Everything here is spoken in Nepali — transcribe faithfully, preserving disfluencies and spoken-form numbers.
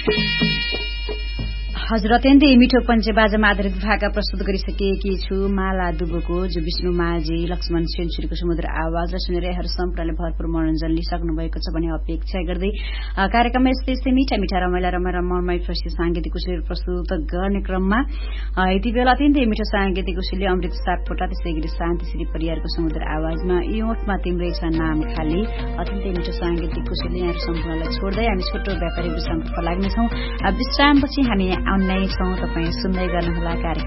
हजुर अत्यन्तै मिठो पञ्चबाजामा आधारित भाका प्रस्तुत गरिसकेकी छु माला दुबोको, जो विष्णु माझी, लक्ष्मण सेन्चुरीको सुमधुर आवाज र सुनेर यहाँहरू सम्पूर्णले भरपूर मनोरञ्जन लिइसक्नु भएको छ भन्ने अपेक्षा गर्दै कार्यक्रममा यस्तै यस्तै मिठा मिठा रमाइला रमाइला मर्माई फर्सी साङ्गीतिक कुशली प्रस्तुत गर्ने क्रममा यति बेला अत्यन्तै मिठो साङ्गीतिक कुशली अमृत सापकोटा, त्यसै गरी शान्तिश्री परियारको सुमधुर आवाजमा योटमा तिम्रै छ नाम खाली अत्यन्तै मिठो साङ्गीतिक कुशली यहाँहरू सम्पूर्णलाई छोड्दै हामी छोटो व्यापारिक विश्रामतर्फ लाग्नेछौँ। विश्रामपछि हामी नै छौं। तपाईँ सुन्दै गर्नुहोला कार्यक्रम